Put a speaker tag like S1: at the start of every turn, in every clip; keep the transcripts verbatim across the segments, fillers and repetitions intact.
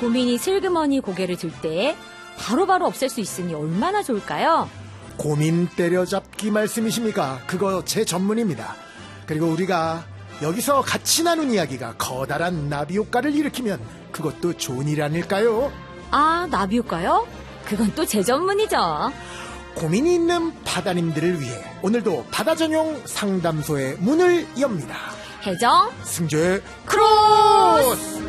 S1: 고민이 슬그머니 고개를 들 때 바로바로 없앨 수 있으니 얼마나 좋을까요?
S2: 고민 때려잡기 말씀이십니까? 그거 제 전문입니다. 그리고 우리가 여기서 같이 나눈 이야기가 커다란 나비 효과를 일으키면 그것도 좋은 일 아닐까요?
S1: 아, 나비 효과요? 그건 또 제 전문이죠.
S2: 고민이 있는 바다님들을 위해 오늘도 바다 전용 상담소의 문을 엽니다.
S1: 해정
S2: 승재
S1: 크로스!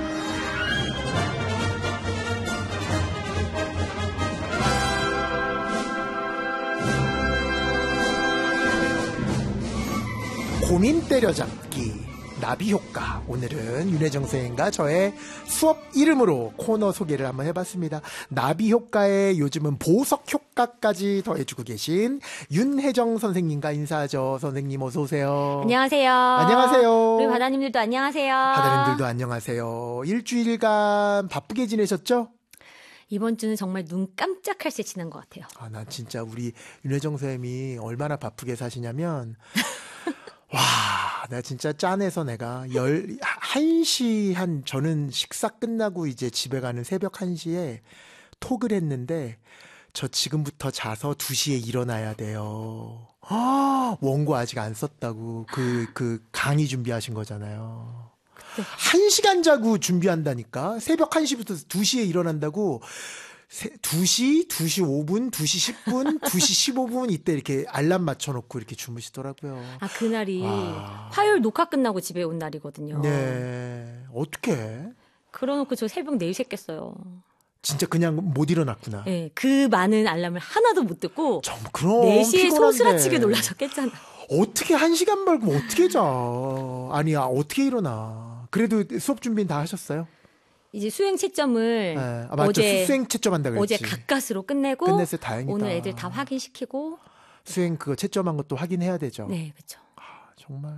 S2: 고민 때려잡기 나비 효과. 오늘은 윤혜정 선생님과 저의 수업 이름으로 코너 소개를 한번 해봤습니다. 나비 효과에 요즘은 보석 효과까지 더해주고 계신 윤혜정 선생님과 인사하죠. 선생님 어서 오세요.
S1: 안녕하세요.
S2: 안녕하세요.
S1: 우리 바다님들도 안녕하세요.
S2: 바다님들도 안녕하세요. 일주일간 바쁘게 지내셨죠?
S1: 이번 주는 정말 눈 깜짝할 새 지난 것 같아요.
S2: 아, 난 진짜 우리 윤혜정 선생님이 얼마나 바쁘게 사시냐면 와, 내가 진짜 짠해서 내가 열, 한 시, 한, 저는 식사 끝나고 이제 집에 가는 새벽 한 시에 톡을 했는데, 저 지금부터 자서 두 시에 일어나야 돼요. 아, 원고 아직 안 썼다고, 그, 그 강의 준비하신 거잖아요. 한 시간 자고 준비한다니까? 새벽 한 시부터 두 시에 일어난다고, 두 시, 두 시 오 분, 두 시 십 분, 두 시 십오 분 이때 이렇게 알람 맞춰놓고 이렇게 주무시더라고요.
S1: 아, 그날이
S2: 와.
S1: 화요일 녹화 끝나고 집에 온 날이거든요.
S2: 네. 어떡해?
S1: 그러놓고 저 새벽 네 시에 깼어요.
S2: 진짜 그냥 못 일어났구나.
S1: 네, 그 많은 알람을 하나도 못 듣고
S2: 정, 그럼
S1: 네 시에
S2: 피곤한데.
S1: 소스라치게 놀라서 깼잖아.
S2: 어떻게 한 시간 말고 어떻게 자? 아니야, 어떻게 일어나? 그래도 수업 준비는 다 하셨어요?
S1: 이제 수행 채점을
S2: 네. 아, 맞죠.
S1: 어제
S2: 수행 채점한다 그랬지.
S1: 어제 가까스로 끝내고
S2: 끝냈어요. 다행이다.
S1: 오늘 애들 다 확인시키고
S2: 수행 그거 채점한 것도 확인해야 되죠.
S1: 네, 그렇죠.
S2: 아, 정말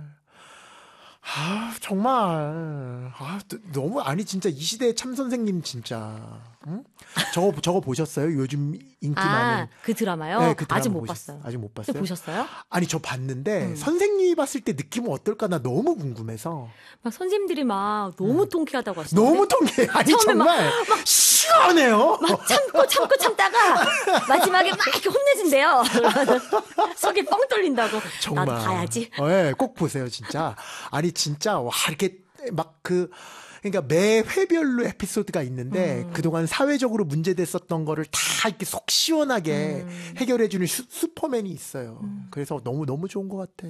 S2: 아, 정말 아, 너무 아니 진짜 이 시대의 참 선생님 진짜. 응? 저거 저거 보셨어요? 요즘 인기
S1: 아,
S2: 많은
S1: 그 드라마요?
S2: 네, 그 드라마
S1: 아직 못
S2: 보셨어요?
S1: 봤어요.
S2: 아직 못 봤어요?
S1: 보셨어요?
S2: 아니 저 봤는데
S1: 음.
S2: 선생님이 봤을 때 느낌은 어떨까 나 너무 궁금해서.
S1: 막 선생님들이 막 너무
S2: 음.
S1: 통쾌하다고 하시는데
S2: 너무 통쾌해. 아니
S1: 처음에
S2: 정말
S1: 막, 막
S2: 시원해요.
S1: 막 참고 참고 참다가 마지막에 막 이렇게 혼내준대요. 그러면 속이 뻥 뚫린다고.
S2: 정말.
S1: 나도 봐야지.
S2: 어, 네, 꼭 보세요 진짜. 아니 진짜 와 이렇게 막 그 그러니까 매 회별로 에피소드가 있는데
S1: 음.
S2: 그동안 사회적으로 문제됐었던 거를 다 이렇게 속 시원하게
S1: 음.
S2: 해결해주는 슈, 슈퍼맨이 있어요.
S1: 음.
S2: 그래서 너무 너무 좋은 것 같아.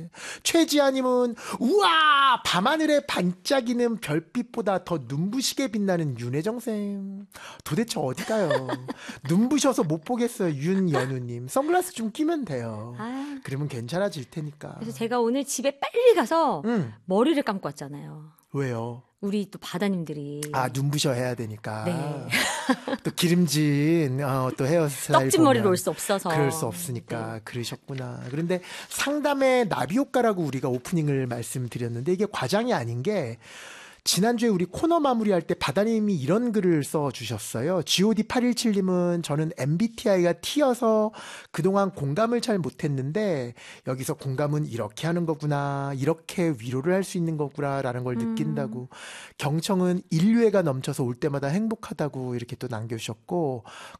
S2: 최지아님은 우와 밤하늘에 반짝이는 별빛보다 더 눈부시게 빛나는 윤혜정 쌤. 도대체 어디 가요? 눈부셔서 못 보겠어요. 윤연우님 선글라스 좀 끼면 돼요.
S1: 아,
S2: 그러면 괜찮아질 테니까.
S1: 그래서 제가 오늘 집에 빨리 가서
S2: 음.
S1: 머리를 감고 왔잖아요.
S2: 왜요?
S1: 우리 또 바다님들이
S2: 아, 눈부셔 해야 되니까.
S1: 네.
S2: 또 기름진, 어, 또 헤어스타일.
S1: 떡진
S2: 보면
S1: 머리로 올 수 없어서
S2: 그럴 수 없으니까.
S1: 네.
S2: 그러셨구나. 그런데 상담의 나비 효과라고 우리가 오프닝을 말씀드렸는데 이게 과장이 아닌 게 지난주에 우리 코너 마무리할 때 바다님이 이런 글을 써주셨어요. 지오디 팔일칠님은 저는 엠비티아이가 T여서 그동안 공감을 잘 못했는데 여기서 공감은 이렇게 하는 거구나. 이렇게 위로를 할 수 있는 거구나. 라는 걸
S1: 음.
S2: 느낀다고. 경청은 인류애가 넘쳐서 올 때마다 행복하다고 이렇게 또 남겨주셨고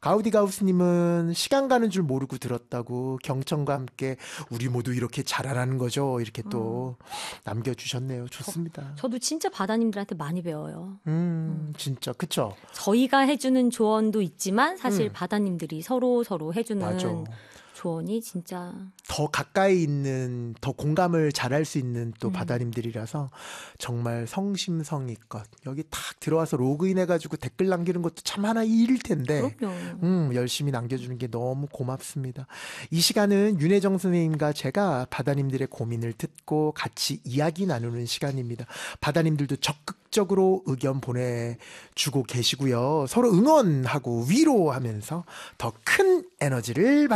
S2: 가우디가우스님은 시간 가는 줄 모르고 들었다고 경청과 함께 우리 모두 이렇게 자라나는 거죠. 이렇게 또 음. 남겨주셨네요. 좋습니다.
S1: 저, 저도 진짜 바다님들한테 많이 배워요.
S2: 음, 진짜 그쵸?
S1: 저희가 해주는 조언도 있지만 사실
S2: 음.
S1: 바다님들이 서로 서로 해주는
S2: 맞아.
S1: 조언이 진짜
S2: 더 가까이 있는 더 공감을 잘할 수 있는 또
S1: 음.
S2: 바다님들이라서 정말 성심성의껏 여기 탁 들어와서 로그인 해가지고 댓글 남기는 것도 참 하나 일일 텐데
S1: 그럼요.
S2: 음, 열심히 남겨주는 게 너무 고맙습니다. 이 시간은 윤혜정 선생님과 제가 바다님들의 고민을 듣고 같이 이야기 나누는 시간입니다. 바다님들도 적극적으로 의견 보내주고 계시고요. 서로 응원하고 위로하면서 더 큰 에너지를